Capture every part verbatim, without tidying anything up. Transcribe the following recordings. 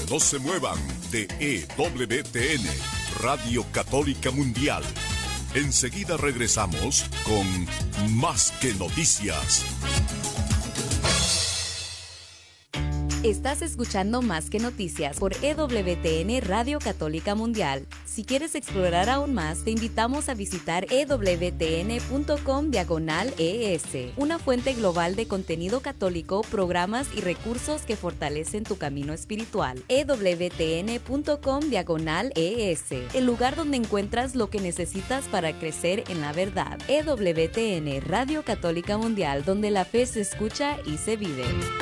No se muevan de E W T N, Radio Católica Mundial. Enseguida regresamos con Más que Noticias. Estás escuchando Más que Noticias por E W T N Radio Católica Mundial. Si quieres explorar aún más, te invitamos a visitar ewtn.com diagonal ES, una fuente global de contenido católico, programas y recursos que fortalecen tu camino espiritual. ewtn.com diagonal ES, el lugar donde encuentras lo que necesitas para crecer en la verdad. E W T N Radio Católica Mundial, donde la fe se escucha y se vive.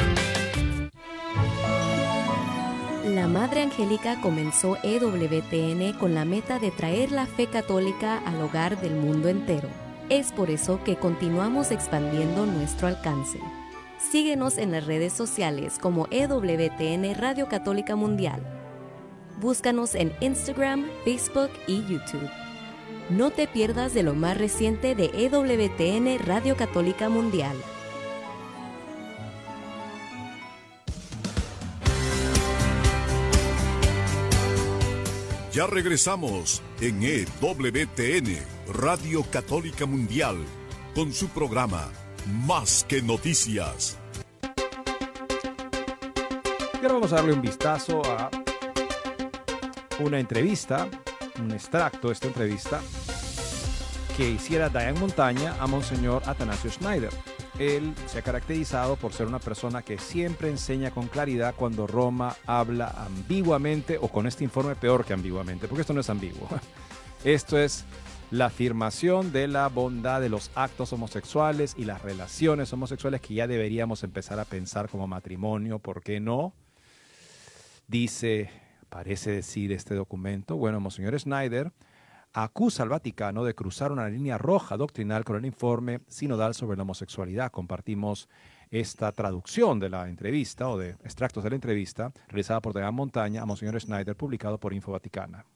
La Madre Angélica comenzó E W T N con la meta de traer la fe católica al hogar del mundo entero. Es por eso que continuamos expandiendo nuestro alcance. Síguenos en las redes sociales como E W T N Radio Católica Mundial. Búscanos en Instagram, Facebook y YouTube. No te pierdas de lo más reciente de E W T N Radio Católica Mundial. Ya regresamos en E W T N, Radio Católica Mundial, con su programa Más que Noticias. Y ahora vamos a darle un vistazo a una entrevista, un extracto de esta entrevista que hiciera Diane Montaña a Monseñor Atanasio Schneider. Él se ha caracterizado por ser una persona que siempre enseña con claridad cuando Roma habla ambiguamente, o con este informe peor que ambiguamente, porque esto no es ambiguo. Esto es la afirmación de la bondad de los actos homosexuales y las relaciones homosexuales que ya deberíamos empezar a pensar como matrimonio, ¿por qué no? Dice, parece decir este documento, bueno, Monseñor Schneider acusa al Vaticano de cruzar una línea roja doctrinal con el informe sinodal sobre la homosexualidad. Compartimos esta traducción de la entrevista o de extractos de la entrevista realizada por Diane Montaña a Monseñor Schneider, publicado por Info Vaticana.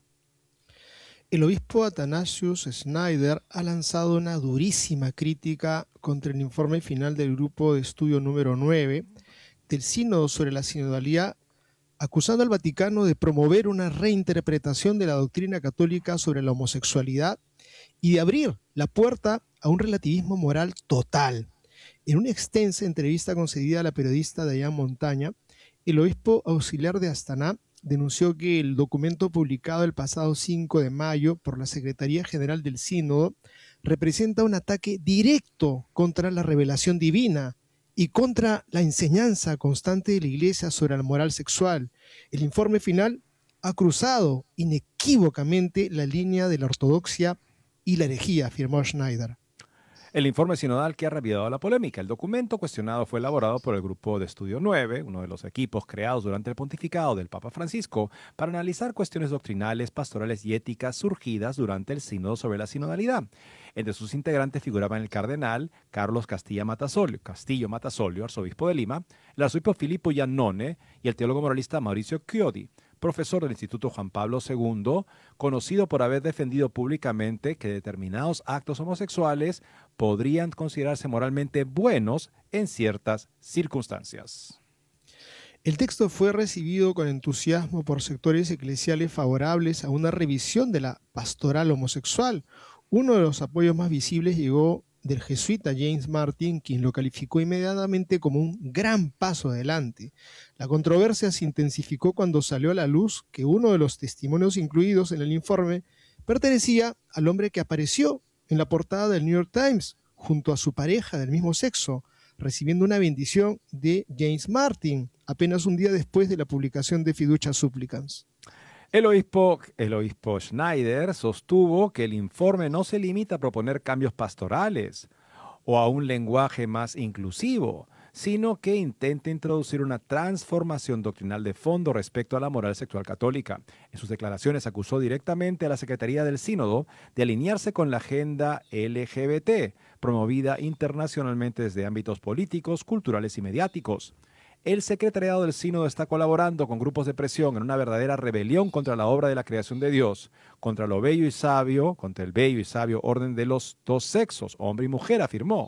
El obispo Athanasius Schneider ha lanzado una durísima crítica contra el informe final del grupo de estudio número nueve del Sínodo sobre la sinodalidad, acusando al Vaticano de promover una reinterpretación de la doctrina católica sobre la homosexualidad y de abrir la puerta a un relativismo moral total. En una extensa entrevista concedida a la periodista Diane Montaña, el obispo auxiliar de Astana denunció que el documento publicado el pasado cinco de mayo por la Secretaría General del Sínodo representa un ataque directo contra la revelación divina y contra la enseñanza constante de la Iglesia sobre la moral sexual. El informe final ha cruzado inequívocamente la línea de la ortodoxia y la herejía, afirmó Schneider. El informe sinodal que ha reavivado la polémica. El documento cuestionado fue elaborado por el Grupo de Estudio nueve, uno de los equipos creados durante el pontificado del Papa Francisco, para analizar cuestiones doctrinales, pastorales y éticas surgidas durante el sínodo sobre la sinodalidad. Entre sus integrantes figuraban el cardenal Carlos Castilla Matasolio, Castillo Matasolio, arzobispo de Lima, el arzobispo Filippo Iannone y el teólogo moralista Mauricio Chiodi, profesor del Instituto Juan Pablo segundo, conocido por haber defendido públicamente que determinados actos homosexuales podrían considerarse moralmente buenos en ciertas circunstancias. El texto fue recibido con entusiasmo por sectores eclesiales favorables a una revisión de la pastoral homosexual. Uno de los apoyos más visibles llegó del jesuita James Martin, quien lo calificó inmediatamente como un gran paso adelante. La controversia se intensificó cuando salió a la luz que uno de los testimonios incluidos en el informe pertenecía al hombre que apareció en la portada del New York Times junto a su pareja del mismo sexo, recibiendo una bendición de James Martin apenas un día después de la publicación de Fiducia Supplicans. El obispo, el obispo Schneider sostuvo que el informe no se limita a proponer cambios pastorales o a un lenguaje más inclusivo, sino que intenta introducir una transformación doctrinal de fondo respecto a la moral sexual católica. En sus declaraciones acusó directamente a la Secretaría del Sínodo de alinearse con la agenda L G B T, promovida internacionalmente desde ámbitos políticos, culturales y mediáticos. El secretariado del Sínodo está colaborando con grupos de presión en una verdadera rebelión contra la obra de la creación de Dios, contra lo bello y sabio, contra el bello y sabio orden de los dos sexos, hombre y mujer, afirmó.